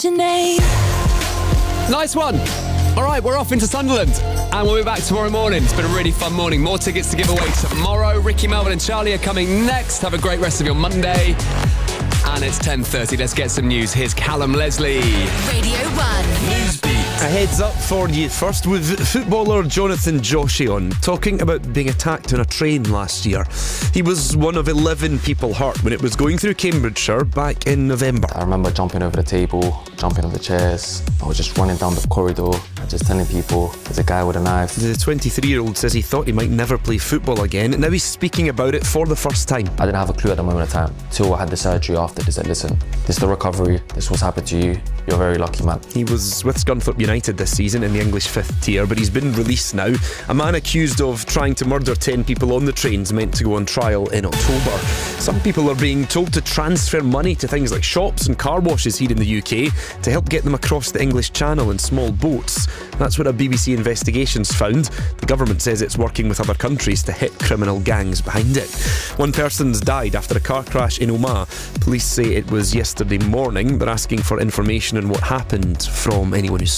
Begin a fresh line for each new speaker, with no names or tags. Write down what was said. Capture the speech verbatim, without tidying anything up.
Nice one. All right, we're off into Sunderland and we'll be back tomorrow morning. It's been a really fun morning. More tickets to give away tomorrow. Ricky, Melvin and Charlie are coming next. Have a great rest of your Monday. And it's ten thirty. Let's get some news. Here's Callum Leslie.
Radio one.
Newsbeat. A heads up for you first with footballer Jonathan Joshion talking about being attacked on a train last year. He was one of eleven people hurt when it was going through Cambridgeshire back in November.
I remember jumping over the table, jumping on the chairs. I was just running down the corridor, just telling people there's a guy with a knife.
The twenty-three-year-old says he thought he might never play football again. Now he's speaking about it for the first time.
I didn't have a clue at the moment of time till I had the surgery after. They said, listen, this is the recovery, this is what's happened to you. You're a very lucky man.
He was with Scunthorpe United this season in the English fifth tier, but he's been released now. A man accused of trying to murder ten people on the train's meant to go on trial in October. Some people are being told to transfer money to things like shops and car washes here in the U K to help get them across the English Channel in small boats. That's what a B B C investigation's found. The government says it's working with other countries to hit criminal gangs behind it. One person's died after a car crash in Omagh. Police say it was yesterday morning. They're asking for information on what happened from anyone who